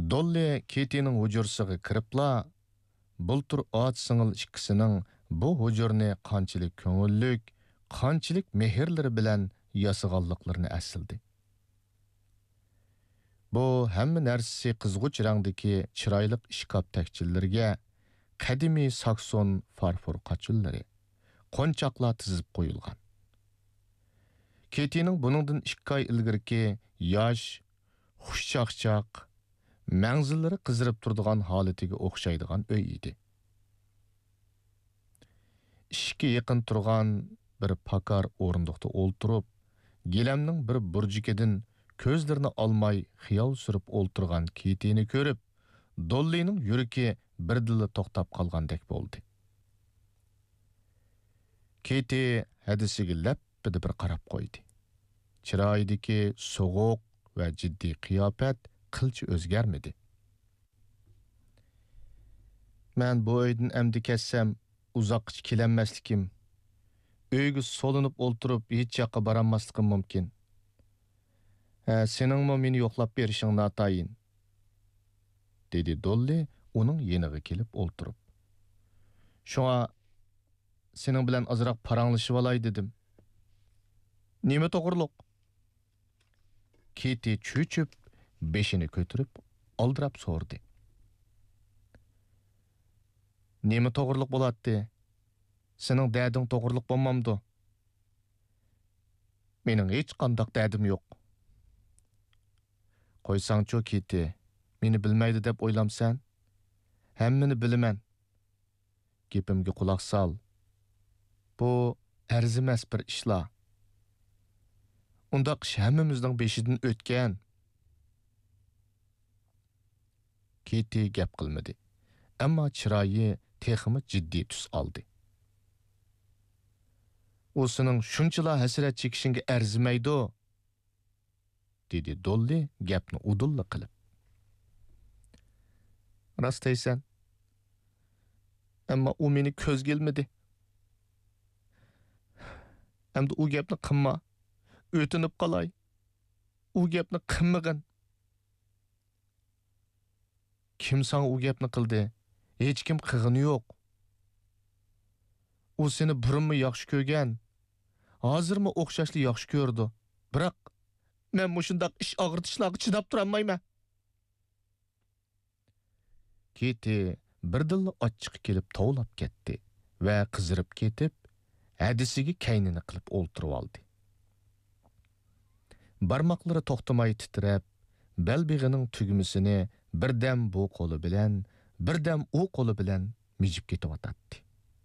Dolly Ketining hujursiga kiribla, bultur ot singil ikkisining bu hujurni qanchalik ko'ngillik, qanchalik mehrlari bilan yasag'anliklarini asildi. Bu hamma narsasi qizg'uch rangdagi chiroyli ishkop takchillarga qadimiy sakson farfor qachullari qo'nchoqlar tizib qo'yilgan. Ketining buningdan 2 oy ilgirki yosh, xushchaqchaq, manzillari qizirib turadigan holatiga o'xshaydigan uy edi. Ishga yaqin turgan bir pakar o'rindiqda o'ltirib, gilamning bir burjikidan ko'zlarini olmay xiyol surib o'ltirgan Ketini ko'rib, Dollyning yuragi birdilla to'xtab qolgandek bo'ldi. Keti hadisiga lappida bir qarab qo'ydi. Chiroyidagi so'g'uq va jiddiy qiyofat qilchi o'zgarmadi. Men bu uydan amdi kessam, uzoqqa kelanmaslikim, uyga solinib o'ltirib hech yoqqa boramaslikim mumkin. Seningmi meni yo'qlab berishing notayin, dedi Dolly uning yeniga kelib o'ltirib. Shunga sening bilan azroq paranglashib olay dedim. Nima to'g'riliq? Keti cho'chib, beshini ko'tarib, oldirab so'rdi. Nima to'g'riliq bo'ladi? Sening da'ding to'g'riliq bo'lmamdi. Mening hech qanday da'dim yo'q. Qo'ysangchi Keti, meni bilmaydi deb o'ylamsan? Hammani bilaman. Gapimga quloq sol. Bu arzimas bir ishlar. Undaq ish hammamizning beshidan o'tgan. Keti gap qilmadi. Ammo chiroyi texmi jiddiy tus oldi. U sening shunchalar hasrat chekishingga arzimaydi, dedi Dolly gapni udulla qilib. Rost aysan. Ammo u meni ko'zga ilmadi. Hamda u gapni qilma. O'tinib qolay. U gapni qilmag'in. Kim sana u gapni qildi? Hech kim qilg'ini yo'q. U seni burunmi yaxshi ko'rgan? Hozirmi o'xshashli yaxshi ko'rdi? Biroq men mushundaq ish og'irtishlarga chidab turolmayman. Keti birdilla ochiq kelib tovlab ketdi va qizirib ketib, hadisiga kaynini qilib o'ltirib oldi. Barmoqlari to'xtamay titrab, belbig'ining tugmasini birdam bu qo'li bilan, birdam u qo'li bilan mijib ketayotdi.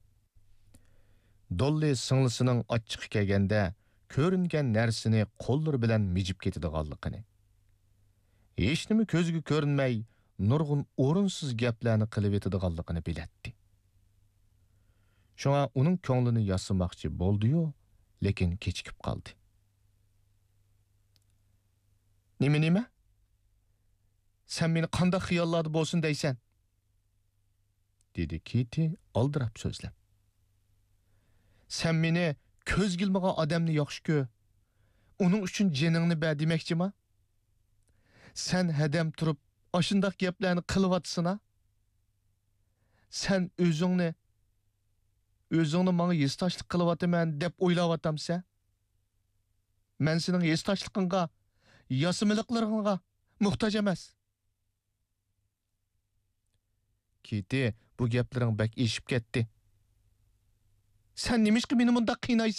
Dolly singlisining ochiq kelganda ko'ringan narsani qo'llari bilan mijib ketadiganligini, hech nima ko'zga ko'rinmay nurg'un o'rinsiz gaplarni qilib etadiganligini bilatdi. Shunga uning ko'nglini yasamoqchi bo'ldi-yu, lekin kechikib qoldi. Nima? Sen meni qanday xiyollarda bo'lsin deysan? Dedi Keti oldirab so'zlab. Sen meni ko'z gilmagan odamni yaxshi ko'r. Uning uchun jiningni ber demoqchimi? Sen hadam turib, ashundaq gaplarni qilyapsana? Sen o'zingni menga yestashlik qilyapman deb o'ylayapsan? Men sening yestashligingga, yasimiliklaringga muhtoj emas. Keti, bu gaplaring bak eshib ketdi. Sen nimishqa meni bunda qiynaysan?